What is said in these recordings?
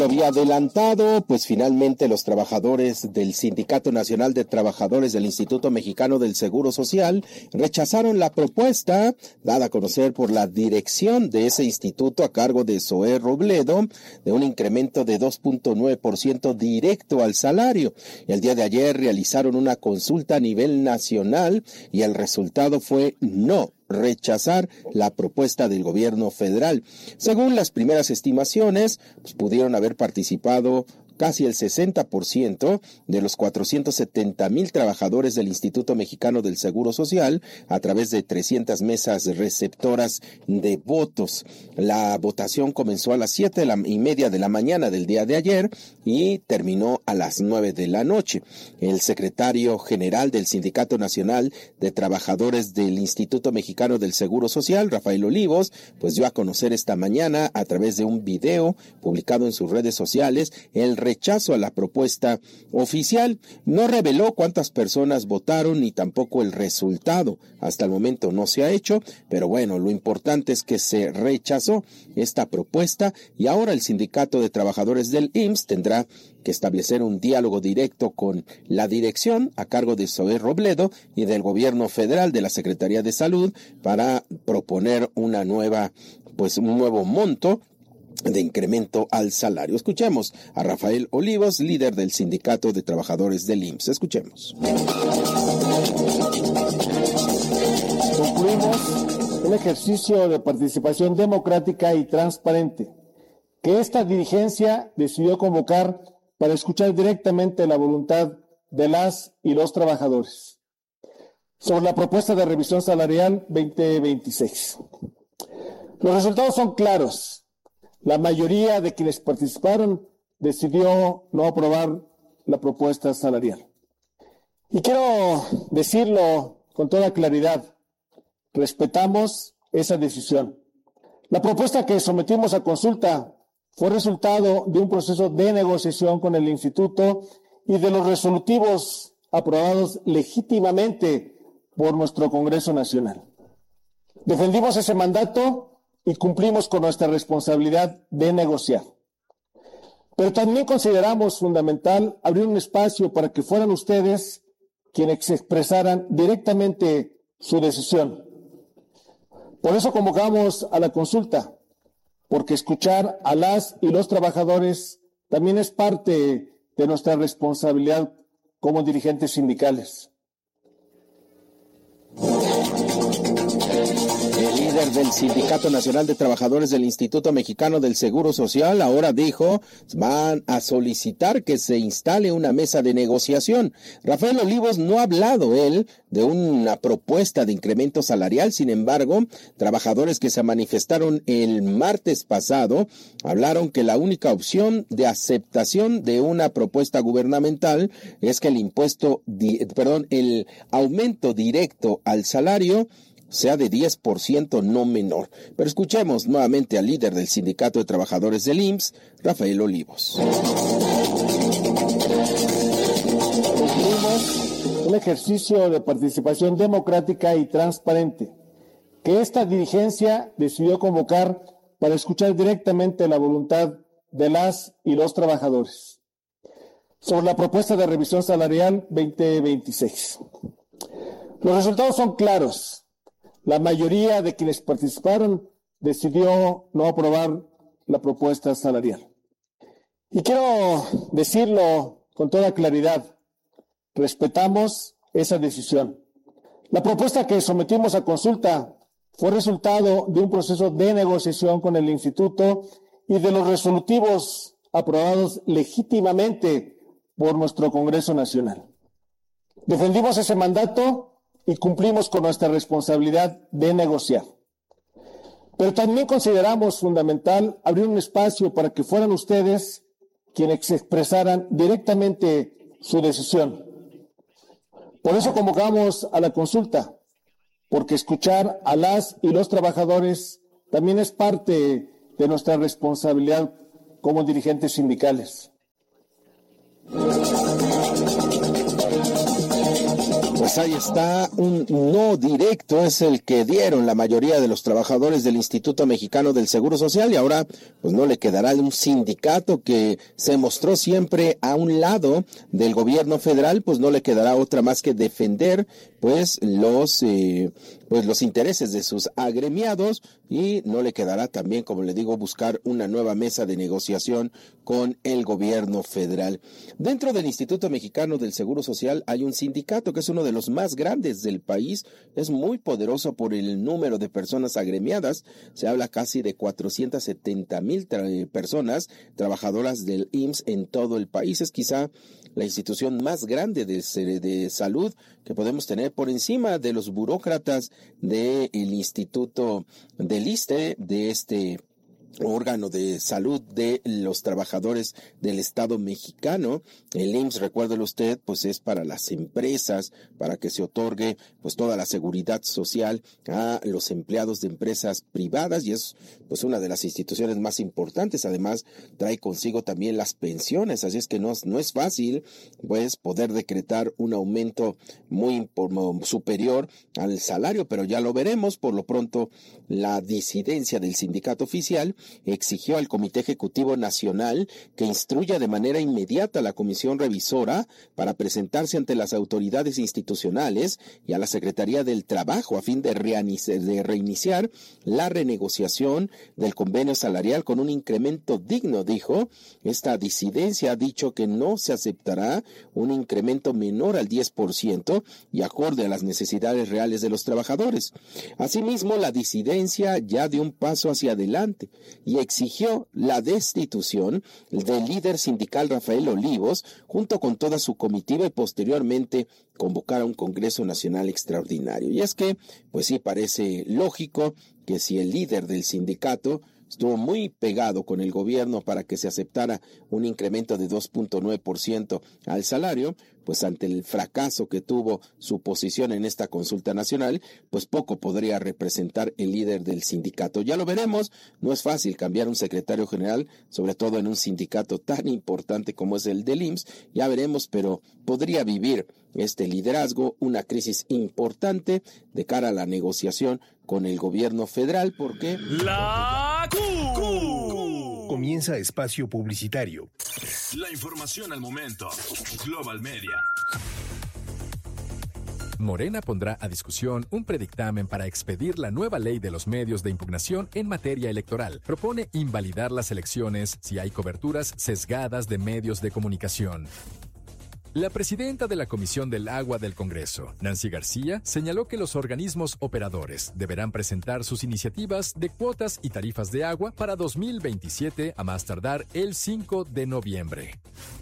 Había adelantado, pues finalmente los trabajadores del Sindicato Nacional de Trabajadores del Instituto Mexicano del Seguro Social rechazaron la propuesta dada a conocer por la dirección de ese instituto a cargo de Zoé Robledo de un incremento de 2.9% directo al salario. El día de ayer realizaron una consulta a nivel nacional y el resultado fue no. Rechazar la propuesta del gobierno federal. Según las primeras estimaciones, pues pudieron haber participado casi el 60% de los 470,000 trabajadores del Instituto Mexicano del Seguro Social a través de 300 mesas receptoras de votos. La votación comenzó a las 7:30 de la mañana del día de ayer y terminó a las 9 de la noche. El secretario general del Sindicato Nacional de Trabajadores del Instituto Mexicano del Seguro Social, Rafael Olivos, pues dio a conocer esta mañana a través de un video publicado en sus redes sociales el rechazo a la propuesta oficial. No reveló cuántas personas votaron ni tampoco el resultado. Hasta el momento no se ha hecho, pero bueno, lo importante es que se rechazó esta propuesta y ahora el Sindicato de Trabajadores del IMSS tendrá que establecer un diálogo directo con la dirección a cargo de Zoé Robledo y del gobierno federal de la Secretaría de Salud para proponer un nuevo monto de incremento al salario. Escuchemos a Rafael Olivos, líder del Sindicato de Trabajadores del IMSS. Escuchemos. Concluimos un ejercicio de participación democrática y transparente que esta dirigencia decidió convocar para escuchar directamente la voluntad de las y los trabajadores sobre la propuesta de revisión salarial 2026. Los resultados son claros. La mayoría de quienes participaron decidió no aprobar la propuesta salarial. Y quiero decirlo con toda claridad, respetamos esa decisión. La propuesta que sometimos a consulta fue resultado de un proceso de negociación con el instituto y de los resolutivos aprobados legítimamente por nuestro Congreso Nacional. Defendimos ese mandato y cumplimos con nuestra responsabilidad de negociar. Pero también consideramos fundamental abrir un espacio para que fueran ustedes quienes expresaran directamente su decisión. Por eso convocamos a la consulta, porque escuchar a las y los trabajadores también es parte de nuestra responsabilidad como dirigentes sindicales. El líder del Sindicato Nacional de Trabajadores del Instituto Mexicano del Seguro Social ahora dijo, van a solicitar que se instale una mesa de negociación. Rafael Olivos no ha hablado él de una propuesta de incremento salarial, sin embargo, trabajadores que se manifestaron el martes pasado hablaron que la única opción de aceptación de una propuesta gubernamental es que el aumento directo al salario sea de 10%, no menor. Pero escuchemos nuevamente al líder del Sindicato de Trabajadores del IMSS, Rafael Olivos. Concluimos un ejercicio de participación democrática y transparente que esta dirigencia decidió convocar para escuchar directamente la voluntad de las y los trabajadores sobre la propuesta de revisión salarial 2026. Los resultados son claros. La mayoría de quienes participaron decidió no aprobar la propuesta salarial. Y quiero decirlo con toda claridad, respetamos esa decisión. La propuesta que sometimos a consulta fue resultado de un proceso de negociación con el instituto y de los resolutivos aprobados legítimamente por nuestro Congreso Nacional. Defendimos ese mandato y cumplimos con nuestra responsabilidad de negociar. Pero también consideramos fundamental abrir un espacio para que fueran ustedes quienes expresaran directamente su decisión. Por eso convocamos a la consulta, porque escuchar a las y los trabajadores también es parte de nuestra responsabilidad como dirigentes sindicales. Pues ahí está, un no directo es el que dieron la mayoría de los trabajadores del Instituto Mexicano del Seguro Social, y ahora pues no le quedará un sindicato que se mostró siempre a un lado del gobierno federal, pues no le quedará otra más que defender pues los intereses de sus agremiados, y no le quedará también, como le digo, buscar una nueva mesa de negociación con el gobierno federal. Dentro del Instituto Mexicano del Seguro Social hay un sindicato que es uno de los más grandes del país, es muy poderoso por el número de personas agremiadas, se habla casi de 470,000 personas trabajadoras del IMSS en todo el país, es quizá la institución más grande de salud que podemos tener por encima de los burócratas del Instituto del ISSSTE, de este órgano de salud de los trabajadores del Estado mexicano. El IMSS, recuérdelo usted, pues es para las empresas, para que se otorgue pues toda la seguridad social a los empleados de empresas privadas, y es pues una de las instituciones más importantes. Además trae consigo también las pensiones, así es que no es fácil pues poder decretar un aumento muy superior al salario, pero ya lo veremos. Por lo pronto, la disidencia del sindicato oficial exigió al Comité Ejecutivo Nacional que instruya de manera inmediata a la Comisión Revisora para presentarse ante las autoridades institucionales y a la Secretaría del Trabajo a fin de reiniciar la renegociación del convenio salarial con un incremento digno, dijo. Esta disidencia ha dicho que no se aceptará un incremento menor al 10% y acorde a las necesidades reales de los trabajadores. Asimismo, la disidencia ya dio un paso hacia adelante y exigió la destitución del líder sindical Rafael Olivos junto con toda su comitiva, y posteriormente convocar a un Congreso Nacional Extraordinario. Y es que, pues sí, parece lógico que si el líder del sindicato estuvo muy pegado con el gobierno para que se aceptara un incremento de 2.9% al salario, pues ante el fracaso que tuvo su posición en esta consulta nacional, pues poco podría representar el líder del sindicato. Ya lo veremos, no es fácil cambiar un secretario general, sobre todo en un sindicato tan importante como es el del IMSS, ya veremos, pero podría vivir este liderazgo una crisis importante de cara a la negociación con el gobierno federal, porque la Q. Comienza espacio publicitario. La información al momento. Global Media. Morena pondrá a discusión un predictamen para expedir la nueva ley de los medios de impugnación en materia electoral. Propone invalidar las elecciones si hay coberturas sesgadas de medios de comunicación. La presidenta de la Comisión del Agua del Congreso, Nancy García, señaló que los organismos operadores deberán presentar sus iniciativas de cuotas y tarifas de agua para 2027 a más tardar el 5 de noviembre.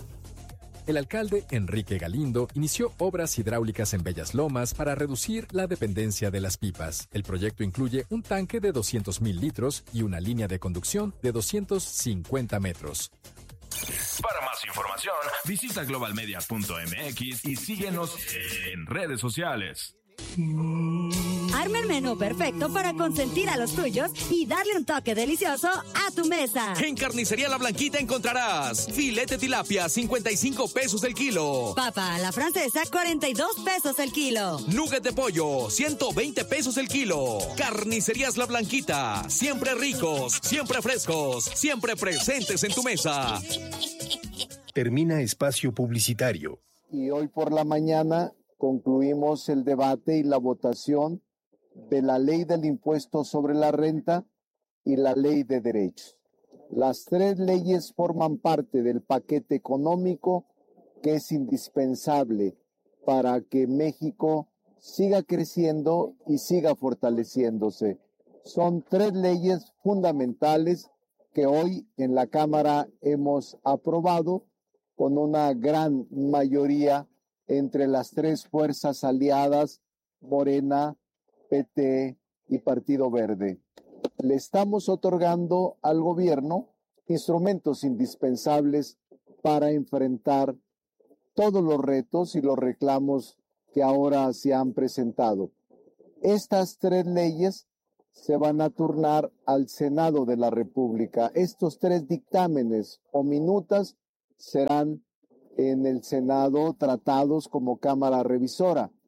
El alcalde Enrique Galindo inició obras hidráulicas en Bellas Lomas para reducir la dependencia de las pipas. El proyecto incluye un tanque de 200,000 litros y una línea de conducción de 250 metros. Para más información, visita globalmedia.mx y síguenos en redes sociales. Arma el menú perfecto para consentir a los tuyos y darle un toque delicioso a tu mesa. En Carnicería La Blanquita encontrarás filete tilapia, 55 pesos el kilo. Papa a la francesa, 42 pesos el kilo. Nugget de pollo, 120 pesos el kilo. Carnicerías La Blanquita, siempre ricos, siempre frescos, siempre presentes en tu mesa. Termina espacio publicitario. Y hoy por la mañana concluimos el debate y la votación de la ley del impuesto sobre la renta y la ley de derechos. Las tres leyes forman parte del paquete económico que es indispensable para que México siga creciendo y siga fortaleciéndose. Son tres leyes fundamentales que hoy en la Cámara hemos aprobado con una gran mayoría entre las tres fuerzas aliadas, Morena, PT y Partido Verde. Le estamos otorgando al gobierno instrumentos indispensables para enfrentar todos los retos y los reclamos que ahora se han presentado. Estas tres leyes se van a turnar al Senado de la República. Estos tres dictámenes o minutas serán en el Senado tratados como Cámara Revisora.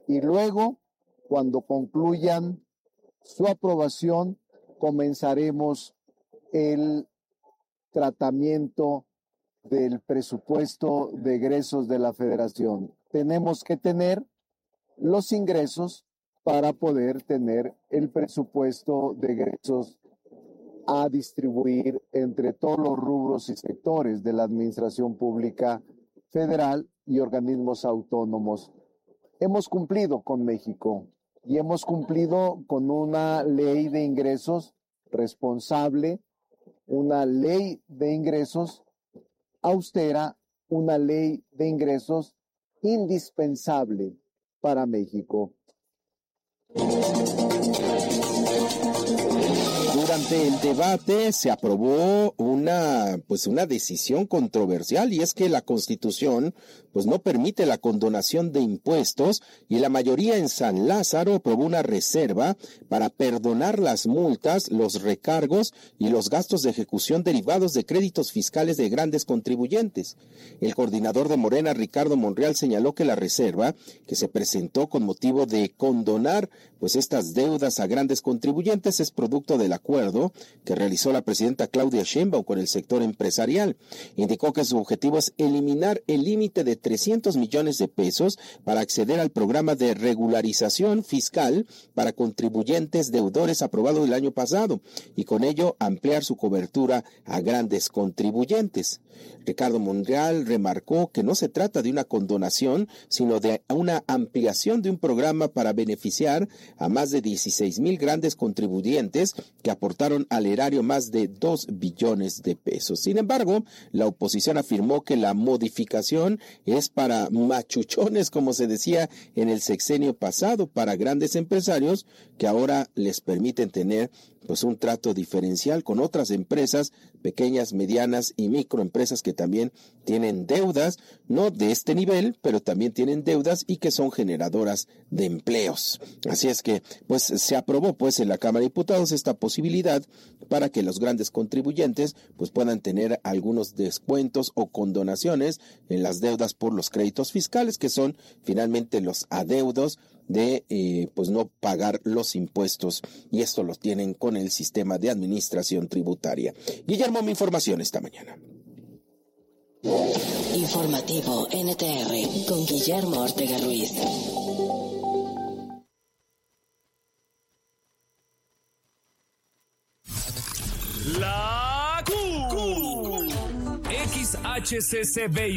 y luego, cuando concluyan su aprobación, comenzaremos el tratamiento del presupuesto de egresos de la Federación. Tenemos que tener los ingresos para poder tener el presupuesto de egresos a distribuir entre todos los rubros y sectores de la administración pública federal y organismos autónomos. Hemos cumplido con México y hemos cumplido con una ley de ingresos responsable, una ley de ingresos austera, una ley de ingresos indispensable para México. Durante el debate se aprobó una decisión controversial, y es que la Constitución no permite la condonación de impuestos, y la mayoría en San Lázaro aprobó una reserva para perdonar las multas, los recargos y los gastos de ejecución derivados de créditos fiscales de grandes contribuyentes. El coordinador de Morena, Ricardo Monreal, señaló que la reserva que se presentó con motivo de condonar estas deudas a grandes contribuyentes es producto del acuerdo que realizó la presidenta Claudia Sheinbaum con el sector empresarial. Indicó que su objetivo es eliminar el límite de 300 millones de pesos para acceder al programa de regularización fiscal para contribuyentes deudores aprobado el año pasado, y con ello ampliar su cobertura a grandes contribuyentes. Ricardo Monreal remarcó que no se trata de una condonación, sino de una ampliación de un programa para beneficiar a más de 16,000 grandes contribuyentes que aportaron al erario más de 2 billones de pesos. Sin embargo, la oposición afirmó que la modificación es para machuchones, como se decía en el sexenio pasado, para grandes empresarios que ahora les permiten tener un trato diferencial con otras empresas, pequeñas, medianas y microempresas que también tienen deudas, no de este nivel, pero también tienen deudas y que son generadoras de empleos. Así es que se aprobó en la Cámara de Diputados esta posibilidad para que los grandes contribuyentes puedan tener algunos descuentos o condonaciones en las deudas por los créditos fiscales, que son finalmente los adeudos de no pagar los impuestos, y esto lo tienen con el sistema de administración tributaria. Guillermo, mi información esta mañana. Informativo NTR con Guillermo Ortega Ruiz. La XHCCBY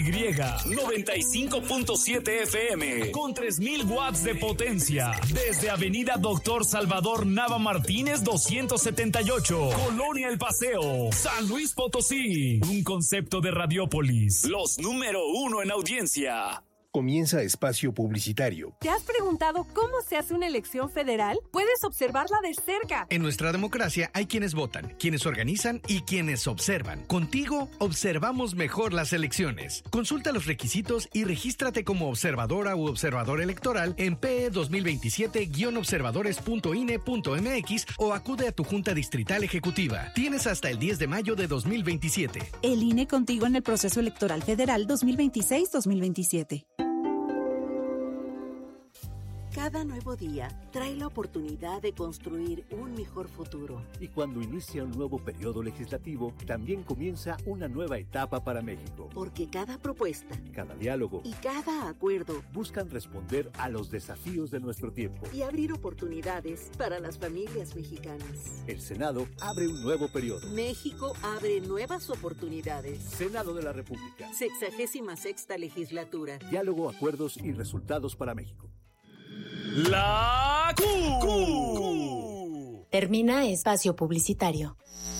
95.7 FM con 3,000 watts de potencia desde Avenida Doctor Salvador Nava Martínez 278, Colonia El Paseo, San Luis Potosí. Un concepto de Radiópolis, los número 1 en audiencia. Comienza espacio publicitario. ¿Te has preguntado cómo se hace una elección federal? Puedes observarla de cerca. En nuestra democracia hay quienes votan, quienes organizan y quienes observan. Contigo observamos mejor las elecciones. Consulta los requisitos y regístrate como observadora u observador electoral en PE 2027-observadores.ine.mx o acude a tu Junta Distrital Ejecutiva. Tienes hasta el 10 de mayo de 2027. El INE contigo en el proceso electoral federal 2026-2027. Cada nuevo día trae la oportunidad de construir un mejor futuro. Y cuando inicia un nuevo periodo legislativo, también comienza una nueva etapa para México. Porque cada propuesta, cada diálogo y cada acuerdo buscan responder a los desafíos de nuestro tiempo y abrir oportunidades para las familias mexicanas. El Senado abre un nuevo periodo. México abre nuevas oportunidades. Senado de la República. 66ª legislatura. Diálogo, acuerdos y resultados para México. La Termina espacio publicitario.